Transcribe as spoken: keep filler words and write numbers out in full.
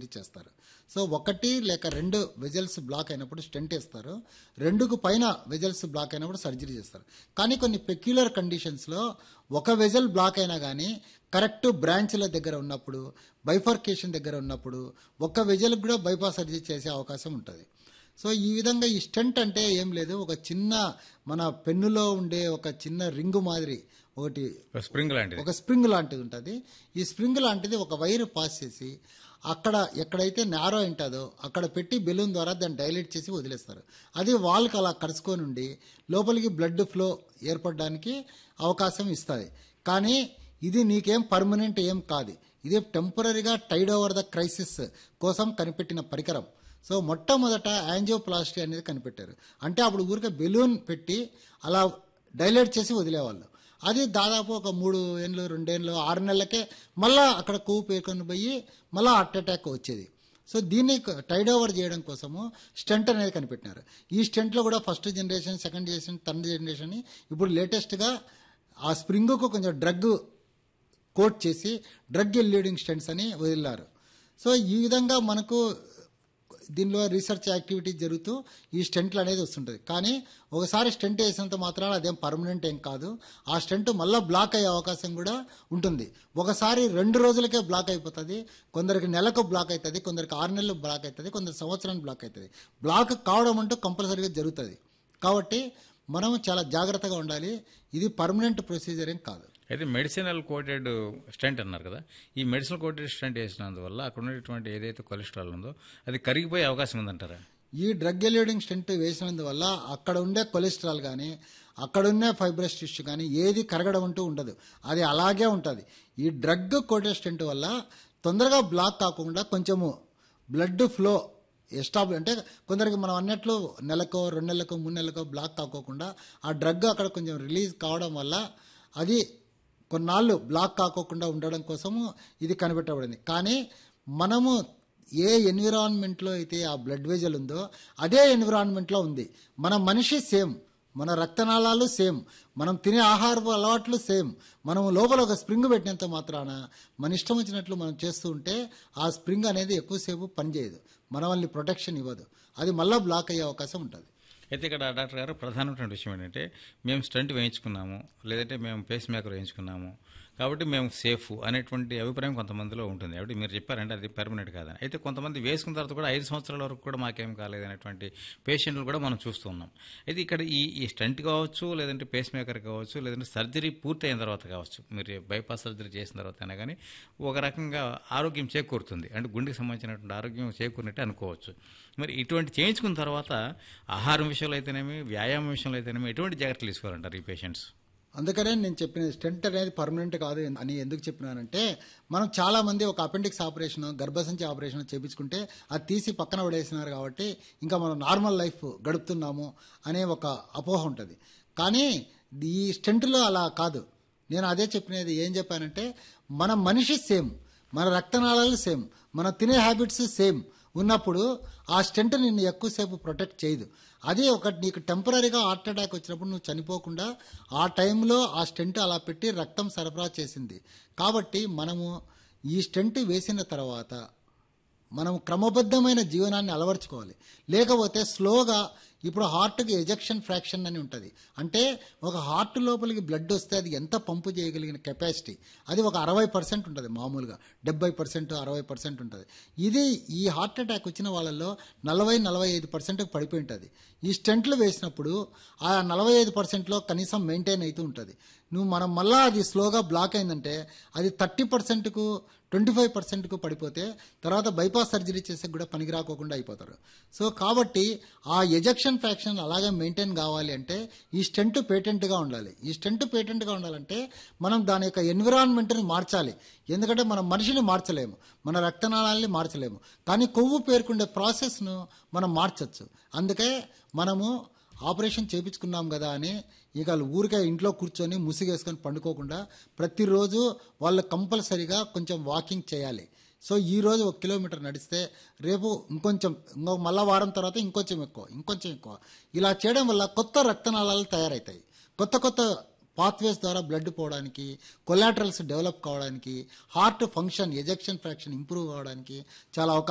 Surgery చేస్తారు. So ఒకటి లేక రెండు వెజల్స్ బ్లాక్ అయినప్పుడు స్టెంట్ వేస్తారు, రెండుకు పైన వెజల్స్ బ్లాక్ అయినప్పుడు సర్జరీ చేస్తారు. కానీ కొన్ని పెక్యులర్ కండిషన్స్లో ఒక వెజల్ బ్లాక్ అయినా కానీ కరెక్ట్ బ్రాంచ్ల దగ్గర ఉన్నప్పుడు, బైఫర్కేషన్ దగ్గర ఉన్నప్పుడు ఒక్క వెజల్కి కూడా బైపాస్ సర్జరీ చేసే అవకాశం ఉంటుంది. సో ఈ విధంగా ఈ స్టెంట్ అంటే ఏం లేదు, ఒక చిన్న మన పెన్నులో ఉండే ఒక చిన్న రింగు మాదిరి ఒకటి స్ప్రింగ్ లాంటిది ఒక స్ప్రింగ్ లాంటిది ఉంటుంది. ఈ స్ప్రింగ్ లాంటిది ఒక వైర్ పాస్ చేసి అక్కడ ఎక్కడైతే నారో ఉంటుందో అక్కడ పెట్టి బెలూన్ ద్వారా దాన్ని డైలేట్ చేసి వదిలేస్తారు. అది వాల్కి అలా కరుచుకొని ఉండి లోపలికి బ్లడ్ ఫ్లో ఏర్పడడానికి అవకాశం ఇస్తుంది. కానీ ఇది నీకేం పర్మనెంట్ ఏం కాదు, ఇది టెంపరీగా టైడ్ ఓవర్ ద క్రైసిస్ కోసం కనిపెట్టిన పరికరం. సో మొట్టమొదట యాంజియోప్లాస్టీ అనేది కనిపెట్టారు. అంటే అప్పుడు ఊరికే బెలూన్ పెట్టి అలా డైలేట్ చేసి వదిలేవాళ్ళు. అది దాదాపు ఒక మూడు ఏళ్ళు రెండేళ్ళు ఆరు నెలలకే మళ్ళీ అక్కడ కొవ్వు పేరుకొని పోయి మళ్ళీ హార్ట్ అటాక్ వచ్చేది. సో దీన్ని టైడ్ ఓవర్ చేయడం కోసము స్టెంట్ అనేది కనిపెట్టినారు. ఈ స్టెంట్లో కూడా first generation, second generation, third generation, ఇప్పుడు లేటెస్ట్గా ఆ స్ప్రింగ్కు కొంచెం డ్రగ్ కోట్ చేసి డ్రగ్ ఎల్యూడింగ్ స్టెంట్స్ అని వదిలారు. సో ఈ విధంగా మనకు దీనిలో రీసెర్చ్ యాక్టివిటీ జరుగుతూ ఈ స్టెంట్లు అనేది వస్తుంటుంది. కానీ ఒకసారి స్టెంట్ వేసినంత మాత్రాన అదేం పర్మనెంట్ ఏం కాదు. ఆ స్టెంట్ మళ్ళీ బ్లాక్ అయ్యే అవకాశం కూడా ఉంటుంది. ఒకసారి రెండు రోజులకే బ్లాక్ అయిపోతుంది, కొందరికి నెలకు బ్లాక్ అవుతుంది, కొందరికి ఆరు నెలలు బ్లాక్ అవుతుంది, కొందరికి సంవత్సరానికి బ్లాక్ అవుతుంది. బ్లాక్ కావడం అంటూ కంపల్సరీగా జరుగుతుంది. కాబట్టి మనం చాలా జాగ్రత్తగా ఉండాలి. ఇది పర్మనెంట్ ప్రొసీజర్ ఏం కాదు. అయితే మెడిసినల్ కోటెడ్ స్టెంట్ అన్నారు కదా, ఈ మెడిసినల్ కోటెడ్ స్టెంట్ వేసినందువల్ల అక్కడ ఉన్నటువంటి ఏదైతే కొలెస్ట్రాల్ ఉందో అది కరిగిపోయే అవకాశం ఉందంటారా? ఈ డ్రగ్ ఎల్యూడింగ్ స్టెంట్ వేసినందువల్ల అక్కడ ఉండే కొలెస్ట్రాల్ కానీ అక్కడ ఉండే ఫైబ్రస్ టిష్యూ కానీ ఏది కరగడం అంటూ ఉండదు, అది అలాగే ఉంటుంది. ఈ డ్రగ్ కోటెడ్ స్టెంట్ వల్ల తొందరగా బ్లాక్ కాకుండా కొంచెము బ్లడ్ ఫ్లో ఎస్టాబ్లి అంటే కొందరికి మనం అన్నట్లు నెలకో రెండు నెలలకో మూడు నెలలకో బ్లాక్ కాకోకుండా ఆ డ్రగ్ అక్కడ కొంచెం రిలీజ్ కావడం వల్ల అది కొన్నాళ్ళు బ్లాక్ కాకోకుండా ఉండడం కోసము ఇది కనిపెట్టబడింది. కానీ మనము ఏ ఎన్విరాన్మెంట్లో అయితే ఆ బ్లడ్ వెజల్ ఉందో అదే ఎన్విరాన్మెంట్లో ఉంది. మన మనిషి సేమ్, మన రక్తనాళాలు సేమ్, మనం తినే ఆహారపు అలవాట్లు సేమ్. మనం లోపల ఒక స్ప్రింగ్ పెట్టినంత మాత్రాన మన ఇష్టం వచ్చినట్లు మనం చేస్తూ ఉంటే ఆ స్ప్రింగ్ అనేది ఎక్కువసేపు పనిచేయదు, మన వాళ్ళని ప్రొటెక్షన్ ఇవ్వదు, అది మళ్ళీ బ్లాక్ అయ్యే అవకాశం ఉంటుంది. అయితే ఇక్కడ డాక్టర్ గారు ప్రధానమైన విషయం ఏంటంటే మేము స్టంట్ వేయించుకున్నాము, లేదంటే మేము పేస్ మేకర్ వేయించుకున్నాము కాబట్టి మేము సేఫ్ అనేటువంటి అభిప్రాయం కొంతమందిలో ఉంటుంది. కాబట్టి మీరు చెప్పారంటే అది పర్మనెంట్ కాదని. అయితే కొంతమంది వేసుకున్న తర్వాత కూడా ఐదు సంవత్సరాల వరకు కూడా మాకేం కాలేదు అనేటువంటి పేషెంట్లు కూడా మనం చూస్తూ ఉన్నాం. అయితే ఇక్కడ ఈ ఈ స్టంట్ కావచ్చు, లేదంటే పేస్ మేకర్ కావచ్చు, లేదంటే సర్జరీ పూర్తి అయిన తర్వాత కావచ్చు, మీరు బైపాస్ సర్జరీ చేసిన తర్వాత అయినా కానీ ఒక రకంగా ఆరోగ్యం చేకూరుతుంది, అంటే గుండెకి సంబంధించినటువంటి ఆరోగ్యం చేకూరినట్టు అనుకోవచ్చు. మరి ఇటువంటి చేయించుకున్న తర్వాత ఆహారం విషయంలో అయితేనేమి, వ్యాయామం విషయంలో అయితేనేమి ఎటువంటి జాగ్రత్తలు తీసుకోవాలంటారు ఈ పేషెంట్స్? అందుకనే నేను చెప్పిన స్టెంట్ అనేది పర్మనెంట్ కాదు అని ఎందుకు చెప్పినానంటే, మనం చాలా మంది ఒక అపెండిక్స్ ఆపరేషన్, గర్భసంచి ఆపరేషన్ చేయించుకుంటే అది తీసి పక్కన పడేసినారు కాబట్టి ఇంకా మనం నార్మల్ లైఫ్ గడుపుతున్నాము అనే ఒక అపోహ ఉంటుంది. కానీ ఈ స్టెంట్లో అలా కాదు. నేను అదే చెప్పినది. ఏం చెప్పానంటే మన మనిషి సేమ్, మన రక్తనాళాలు సేమ్, మన తినే హ్యాబిట్స్ సేమ్ ఉన్నప్పుడు ఆ స్టెంట్ నిన్ను ఎక్కువసేపు ప్రొటెక్ట్ చేయదు. అది ఒకటి నీకు టెంపరీగా హార్ట్ అటాక్ వచ్చినప్పుడు నువ్వు చనిపోకుండా ఆ టైంలో ఆ స్టెంట్ అలా పెట్టి రక్తం సరఫరా చేసింది. కాబట్టి మనము ఈ స్టెంట్ వేసిన తర్వాత మనం క్రమబద్ధమైన జీవనాన్ని అలవర్చుకోవాలి. లేకపోతే స్లోగా ఇప్పుడు హార్ట్కి ఎజెక్షన్ ఫ్రాక్షన్ అని ఉంటుంది. అంటే ఒక హార్ట్ లోపలికి బ్లడ్ వస్తే అది ఎంత పంపు చేయగలిగిన కెపాసిటీ అది ఒక అరవై పర్సెంట్ ఉంటుంది, మామూలుగా డెబ్బై పర్సెంట్ అరవై పర్సెంట్ ఉంటుంది. ఇది ఈ హార్ట్ అటాక్ వచ్చిన వాళ్ళల్లో నలభై నలభై ఐదు పర్సెంట్కి పడిపోయి ఉంటుంది. ఈ స్టెంట్లు వేసినప్పుడు ఆ నలభై ఐదు పర్సెంట్లో కనీసం మెయింటైన్ అవుతూ ఉంటుంది. నువ్వు మనం మళ్ళీ అది స్లోగా బ్లాక్ అయిందంటే అది థర్టీ పర్సెంట్కు ట్వంటీ ఫైవ్ పర్సెంట్కు పడిపోతే తర్వాత బైపాస్ సర్జరీ చేసే కూడా పనికి రాకోకుండా అయిపోతారు. సో కాబట్టి ఆ ఎజెక్షన్ ఫ్రాక్షన్ అలాగే మెయింటైన్ కావాలి అంటే ఈ స్టెంట్ పేటెంట్గా ఉండాలి. ఈ స్టెంట్ పేటెంట్గా ఉండాలంటే మనం దాని యొక్క ఎన్విరాన్మెంట్ని మార్చాలి. ఎందుకంటే మనం మనిషిని మార్చలేము, మన రక్తనాళాలని మార్చలేము, కానీ కొవ్వు పేరుకుండే ప్రాసెస్ను మనం మార్చచ్చు. అందుకే మనము ఆపరేషన్ చేయించుకున్నాం కదా అని ఇక ఊరికే ఇంట్లో కూర్చొని ముసిగేసుకొని పండుకోకుండా ప్రతిరోజు వాళ్ళు కంపల్సరీగా కొంచెం వాకింగ్ చేయాలి. సో ఈ రోజు ఒక కిలోమీటర్ నడిస్తే రేపు ఇంకొంచెం, ఇంకో మళ్ళా వారం తర్వాత ఇంకొంచెం ఎక్కువ, ఇంకొంచెం ఎక్కువ, ఇలా చేయడం వల్ల కొత్త రక్తనాళాలు తయారవుతాయి. కొత్త కొత్త పాత్వేస్ ద్వారా బ్లడ్ పోవడానికి, కొలాటరల్స్ డెవలప్ కావడానికి, heart function ejection fraction improve కావడానికి చాలా అవకాశం